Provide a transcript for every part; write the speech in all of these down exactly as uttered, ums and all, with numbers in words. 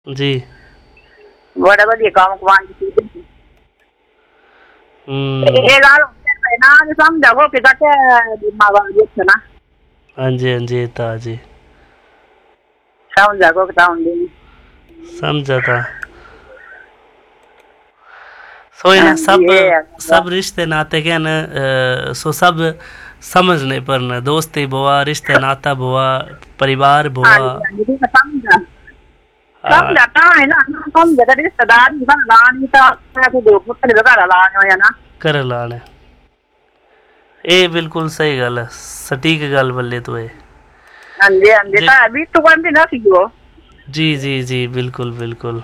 जी। बड़े बढ़िया काम कमान की चीज हम्म। ये गाल ना समझो कि कटे दिमाग वाले ना हाँ जी, हाँ जी, था जी। समझो कि ताऊंगी समझा था। सोई हाँ ना जी सब ये सब रिश्ते नाते के न अ, सो सब समझने पर न दोस्ती बुआ रिश्ते नाता बुआ परिवार हाँ बुआ। जी हाँ जी ठीक है समझा हाँ समझा है ना समझा तो रिश्तेदार ही बन लानी तो ऐसे दो पुत्र लगा लाने हो या ना कर लाने ए बिल्कुल सही गल है सटीक गल बल्ले तो है हाँ जी हाँ जी जे तो अभी तो बंदी ना सी वो जी जी जी बिल्कुल बिल्कुल।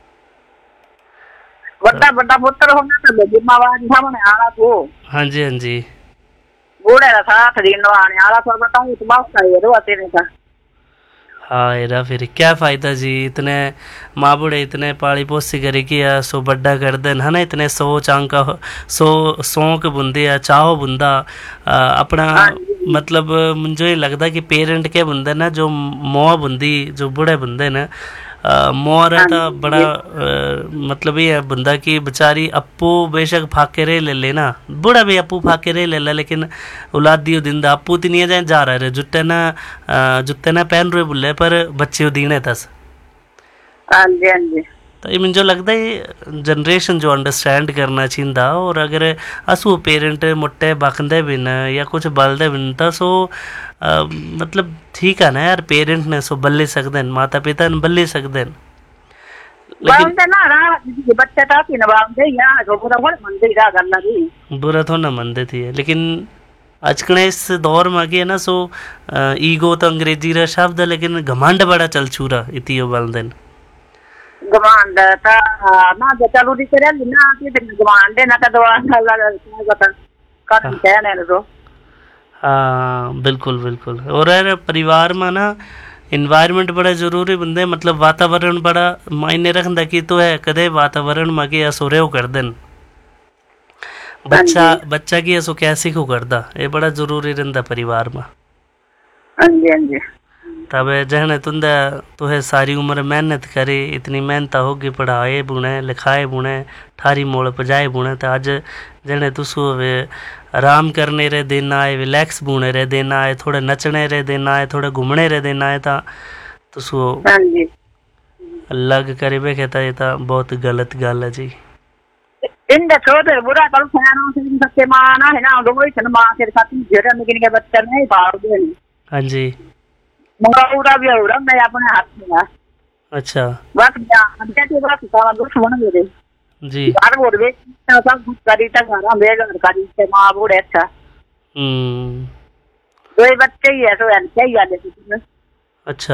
तो बड़ा बड़ा पुत्र होना तो जिम्मेवारी सामने आना तो हाँ जी, हाँ जी। बूढ़े का साथ दिन आने आला तो बताऊं तो बहुत सही है रोते नहीं था हाँ एरा फिर क्या फायदा जी इतने माँ बूढ़े इतने पाली पोसी करी कि या सो बड्डा कर देन है ना इतने सौ चांका सौ सौंक बुंदे या चाहो बुंदा अ, अपना हाँ जी मतलब मुझे ये लगता कि पेरेंट के बुंदे ना जो मोह बुंदी जो बूढ़े बुंदे ना मोह हाँ रहता बड़ा जी अ, मतलब ये है बंदा कि बेचारी अप्पू बेशक फाके रह ले लेना बूढ़ा भी अप्पू फाके रह ले ला लेकिन औलादी दिंदा अप्पू तो नहीं जाए जा रहे जुट्टे ना अ, जुत्ते ना पहन रहे बुल्ले पर बच्चे दीने तस हाँ जी हाँ जी तो ये मुझे लगता है जनरेशन जो अंडरस्टैंड करना चाहिए और अगर असू पेरेंट मुट्टे बकंदे भी न या कुछ बलदे भी न तो सो अ, मतलब ठीक है ना यार पेरेंट ने सो बल्ले सकते हैं माता पिता ने बल्ले सकते हैं लेकिन बाउंडे ना रहा बच्चे तो की ना बाउंडे यहाँ जो पूरा बोल मंदिर जा करना भी बुरा तो ना मनते थी लेकिन आजकल इस दौर में आगे है ना सो अ, ईगो तो अंग्रेजी रा शब्द है लेकिन घमंड बड़ा चल छूरा इतियो बलदन गवांड ता ना जो चालू दी करे ना की दिन गवांडे ना का दवा लगा क्या बता हाँ कर कहने ने तो हाँ बिल्कुल बिल्कुल और यार परिवार में ना इन्वायरमेंट बड़ा ज़रूरी बंदे मतलब वातावरण बड़ा मायने रखता कि तो है कदे वातावरण में के असुरे कर देन हाँ बच्चा जी बच्चा की असो कैसे को करदा ये बड़ा ज़रूरी रहता परिवार में हाँ जी हाँ जी तब जहने तुंदा तुहे सारी उम्र मेहनत करे इतनी मेहनत होगी पढ़ाए बुने लिखाए बुने ठारी मोड़ पजाए बुने तो अज जने तुसु वे आराम करने रे दिन आए रिलैक्स बुने रे दिन आए थोड़े नचने रे दिन आए थोड़े घूमने रे दिन आए ता तुसु हाँ जी अलग करे बैठे ता ये ता बहुत गलत गल है जी। इंदे छोटे बुरा कल फैनो से सत्य माना है ना दो ही सन मां के साथ जेरे में के बच्चे नहीं भाग दे हाँ जी। मंगा उड़ा भी उड़ा मैं अपने हाथ में अच्छा। बस क्या अंते के बस सारा दुश्मन मेरे जी। घर बोल बे सब कुछ करी तक घर में घर करी से मां बूढ़े अच्छा हम्म। दो ही बच्चे ही है तो एल क्या याद है तुम्हें अच्छा।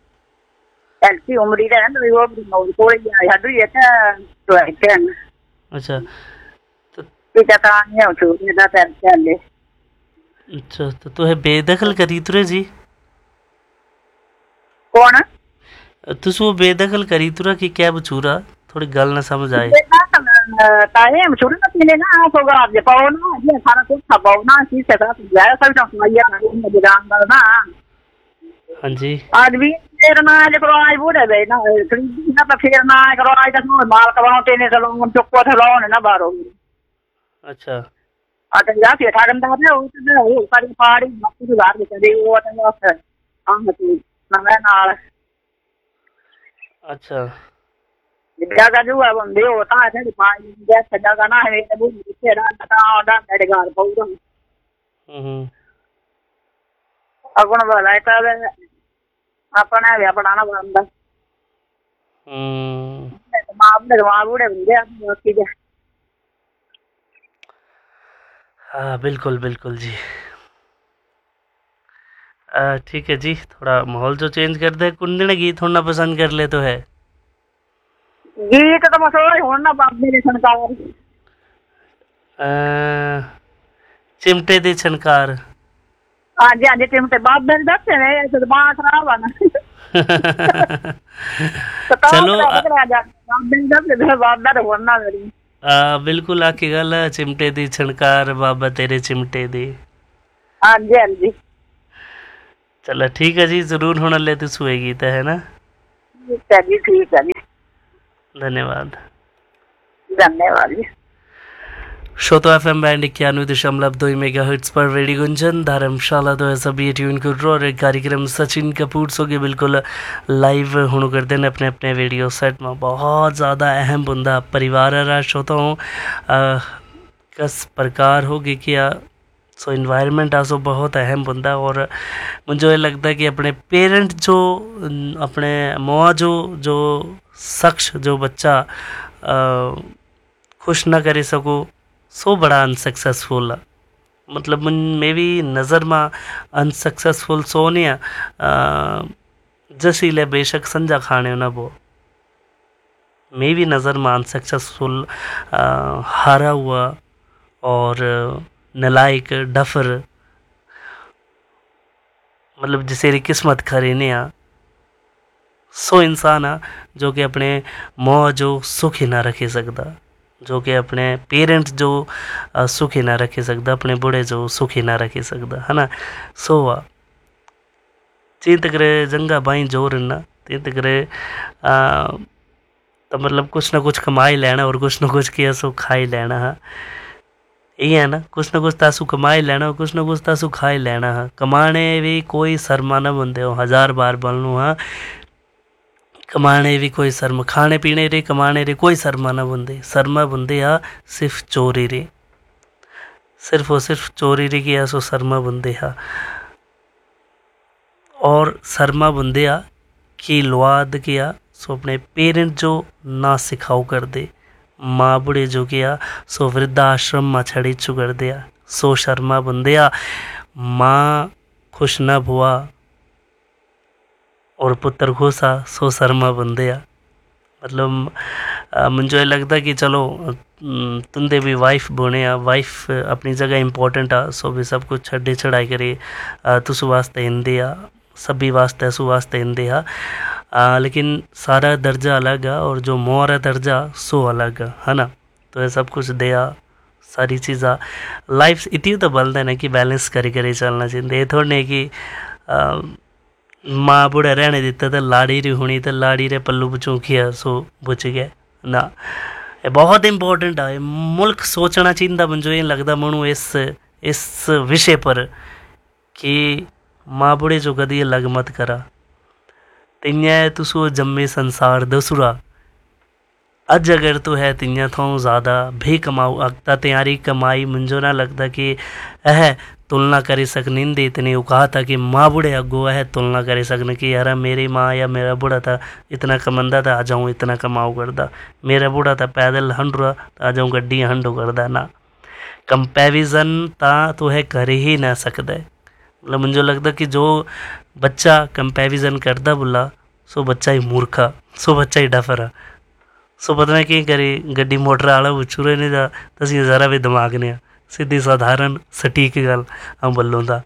एल की उम्र ही है ना वो भी नौ कोई या हदु ये था तो है क्या अच्छा तो पिता का नहीं हो तो ये ना एल क्या ले अच्छा तो तुहे बेदखल करी तुरे जी कौन तुसु बेदखल करी तुरा कि क्या बचूरा थोड़ी गल ना समझ आए। बेटा ताए हम छोड़ ना मिले ना होगा आप ये पाओ ना ये सारा कुछ पाओ ना इसी से साथ जाए सब तो मैया ना जान ना हाँ जी। आज भी फिर ना आज करो आज बूढ़े बे ना ना तो फिर ना आज करो आज तक माल करो तेने से लोग चुप थे लोग ना बारो अच्छा। आज जा फिर था गंदा है वो तो वो सारी पहाड़ी मक्की की बात करे वो तो है हां तो ना मैं ना अच्छा। जगह जो है बंदे होता है थे पानी जैसे जगह ना है वो नीचे ना बता और मेरे घर पहुंच हम्म। अगुण वाला है अपना भी अपना ना बंदा हम्म। मां बूढ़े मां बूढ़े बंदे बाकी के हाँ बिल्कुल बिल्कुल जी। आ, ठीक है जी थोड़ा माहौल जो चेंज कर दे कुंडने गीत होना पसंद कर ले तो है गीत तो मसोर होना बाप मेरे संकार आ, चिमटे दी छनकार हाँ जी हाँ जी चिमटे बाप मेरे दस है तो दिमाग खराब है ना तो तो चलो बड़ा आ, बड़ा जा बाप मेरे दस है बाप मेरे होना मेरी आ, बिल्कुल आखी गल है चिमटे दी छनकार बाबा तेरे चिमटे दी। हाँ जी हाँ जी चलो ठीक है जी जरूर होने ले तू सुए गीत है ना ठीक है जी, ठीक है जी, धन्यवाद। धन्यवाद जी। श्रोतो एफ एम बैंड इक्यानवे दशमलव दो मेगा हर्ट्स पर रेडियो गुंजन धर्मशाला तो ऐसा भी ट्यून कर रो और कार्यक्रम सचिन कपूर सो के बिल्कुल लाइव हुण करते हैं अपने अपने वीडियो सेट में। बहुत ज़्यादा अहम बंदा परिवार रहा श्रोताओं किस प्रकार हो गई क्या सो इन्वायरमेंट आ सो बहुत अहम बंदा। और मुझे ये लगता है कि अपने पेरेंट जो अपने मुआ जो जो शख्स जो बच्चा आ, खुश ना करे सको सो बड़ा अनसक्सेसफुल है। मतलब मे भी नज़र में अनसक्सेसफुल सो नहीं जसी ले बेशक संजा खाने ना वो मे भी नज़र में अनसक्सेसफुल हारा हुआ और नलायक डफर मतलब जिसे किस्मत खरी नहीं आ सो इंसान आ जो कि अपने मोह जो सुख ही ना रखी सकता, जो कि अपने पेरेंट्स जो सुखी ना रखी सकता, अपने बुढ़े जो सुखी ना रखी सकता है ना। सो आ चिंत करे जंगा बाई जोर ना चिंत करे तो मतलब कुछ ना कुछ कमाई लेना और कुछ ना कुछ किया सो खाई लेना है। ये है ना कुछ ना कुछ तासु कमाई लेना और कुछ ना कुछ तासु खाई लेना है। कमाने भी कोई शर्मा ना बंदे हो हजार बार बोलूँ हाँ कमाने भी कोई शर्म खाने पीने रे कमाने रे कोई शर्मा ना बंदे शर्मा बंदे आ सिर्फ चोरी रे सिर्फ और सिर्फ चोरी रे की सो शर्मा बंदे आ और शर्मा बंदे आ की लुआद किया सो अपने पेरेंट जो ना सिखाओ कर दे माँ बुढ़े जो किया सो वृद्धाश्रम में छड़ी चु कर दिया सो शर्मा बंदे आ माँ खुश ना भुआ और पुत्र खुश आ सो शर्मा बंदे आ। मतलब मुझे लगता कि चलो तुंदे भी वाइफ बने आ वाइफ अपनी जगह इम्पोर्टेंट आ सो भी सब कुछ छड़े छड़ाई करे तुस वास्ते हिंदे आ सभी वास्ते सु वास्ते हिंदे आ, आ लेकिन सारा दर्जा अलग आ और जो मोरा दर्जा सो अलग आ है ना। तो ये सब कुछ दिया सारी चीज़ा लाइफ इतनी तो बलता है ना कि बैलेंस करे करे चलना चाहिए। ये थोड़ी नहीं कि आ, माँ बुढ़े रहने दिता तो लाड़ी री होनी तो लाड़ी रे पल्लू बचूखिया सो बुझ गया ना। ये बहुत इम्पोर्टेंट है मुल्क सोचना चाहिए मुझे ये लगता मनु इस इस विषय पर कि माँ बुढ़े जो कदी अलग मत करा तिया तुसो जम्मे संसार दसुरा अज अगर तो है तिया थो ज़्यादा भी कमाऊ अगता तैयारी कमाई मुझे ना लगता कि यह तुलना कर सकनी दे इतनी कहा था कि माँ बुढ़े अगो है तुलना कर सकने कि यार मेरी माँ या मेरा बूढ़ा था इतना कमांदा था आ जाऊँ इतना कमाऊ करदा मेरा बूढ़ा था पैदल हंड रहा आ जाऊँ गड्डी हंडो करदा ना कंपैरिजन ता तो है कर ही ना सकता। मतलब मुझे लगता कि जो बच्चा कंपैरिजन करता बोला सो बच्चा ही मूर्खा सो बच्चा ही डफरा सो पता नहीं की करी गड्डी मोटर आला उछुरे नहीं था तसी ज़रा भी दिमाग नहीं सीधी साधारण सटीक गल हम बोलों था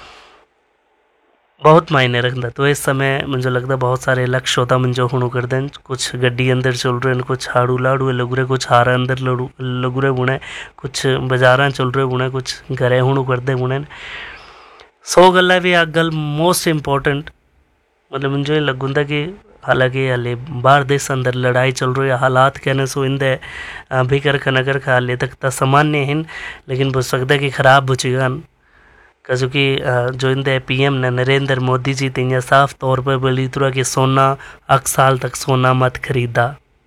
बहुत मायने रखता। तो इस समय मुझे लगता बहुत सारे लक्ष्य होता मुझे हुणु कर दें कुछ गड्डी अंदर चल रहे हैं कुछ हाड़ू लाड़ू लगुरे कुछ हारा अंदर लड़ू लगुरे बुने कुछ बाजारा चल रहे बुने कुछ घरे हुणु करते बुने सौ गल्ला भी आ गल मोस्ट इम्पोर्टेंट। मतलब मुझे लगुंदा कि हालांकि हाले बाहर देश अंदर लड़ाई चल रही है हालात कहने सो इंदे भी कर नगर का हाले तक तो सामान्य हैं लेकिन हो सकता है कि ख़राब बुझेगा क्योंकि जो इंदे पीएम ने नरेंद्र मोदी जी तीन साफ तौर पर बोली तरह कि सोना अक साल तक सोना मत खरीदा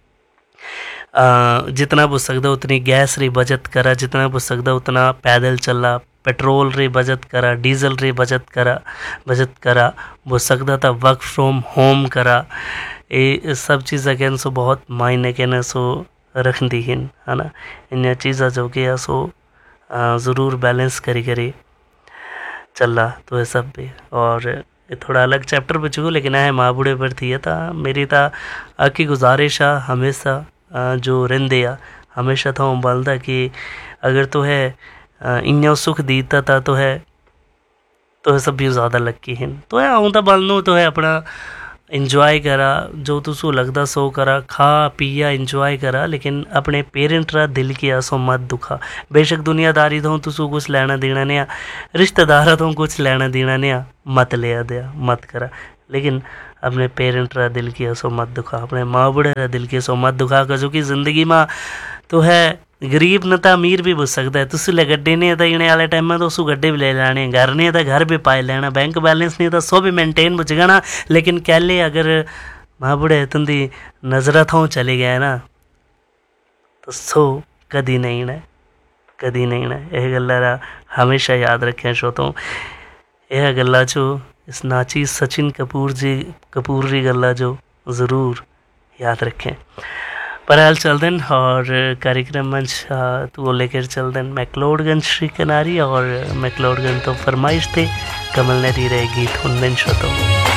जितना बुझ सकता उतनी गैस री बचत करा जितना बुझ सकता उतना पैदल चला पेट्रोल री बचत करा डीजल री बचत करा बचत करा बुझ सकता था वर्क फ्रॉम होम करा ये सब चीज़ें कहने सो बहुत मायने कहने सो रखती हैं है ना। इन चीज़ा जो कि सो ज़रूर बैलेंस करी करी चला तो ये सब भी और ये थोड़ा अलग चैप्टर बचूँ लेकिन है माँ बूढ़े पर थी था मेरी था आकी गुजारिश आ हमेशा जो रेंदे आ हमेशा था बोलता कि अगर तो है इन्या सुख दीता था तो है तो है सब भी ज़्यादा लक्की हैं तो है आऊँ तो बोलनू तो है अपना इंजॉय करा जो तुसू लगता सो करा खा पिया इंजॉय करा लेकिन अपने पेरेंट रा दिल की आसो मत दुखा। बेशक दुनियादारी तो तुसू कुछ लेना देना नहीं रिश्तेदार तो कुछ लेना देना नहीं मत ले दिया मत करा लेकिन अपने पेरेंट रा दिल की सो मत दुखा, अपने माँ बुढ़े रा दिल की सो मत दुखा, क्योंकि जिंदगी में तो है गरीब न तो अमीर भी बुझ सकता है। तुस ले गड्डे नहीं तो इने वाले टाइम में तो उसू गड्डे भी ले लाने, घर नहीं तो घर भी पाए लेना, बैंक बैलेंस नहीं तो सो भी मेनटेन बुझगाना। लेकिन कहले अगर माँ बुढ़े तुंदी नजर थों चले गए ना तो सो कदी नहीं ना, कदी नहीं ना। यह गल्ला हमेशा याद रखें छो। तो यह गल्ला जो इस नाची सचिन कपूर जी कपूर जी गल्ला जो ज़रूर याद रखें। पर हाल चल दें और कार्यक्रम मंच तो लेकर चल दें मैक्लोडगंज श्री किनारी, और मैक्लोडगंज तो फरमाइश थे कमल नदी रहेगी धुन दिन शो। तो